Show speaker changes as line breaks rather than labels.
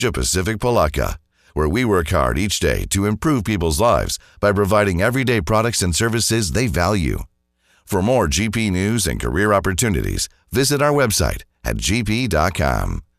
Pacific Palaca, where we work hard each day to improve people's lives by providing everyday products and services they value. For more GP news and career opportunities, visit our website at gp.com.